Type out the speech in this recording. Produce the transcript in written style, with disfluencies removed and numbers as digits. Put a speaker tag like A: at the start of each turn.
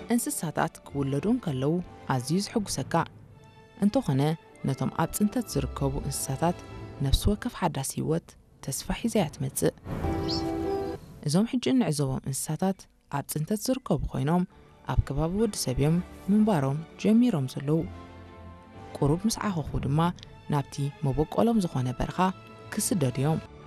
A: እንስሳታት ክውለዱን ከለው ኣዝዩ ዝሕጉሰካ እንተኾነ ነቶም ኣብ ጽንተት ዝርከቡ እንስሳታት ነፍሲ ወከፍ ሓዳስ ህይወት ተስፋ ሒዛ ትመጽእ እዞም ሕጂ ንዕዘቦም እንስሳታት ኣብ ጽንተት ዝርከቡ ኮይኖም ኣብ ከባቢ ወዲ ሰብዮም ምንባሮም ጀሚሮም ዘለው ቁሩብ ምስ ዓኸኹ ድማ ናብቲ መበቆሎም ዝኾነ በረኻ ክስደዱ እዮም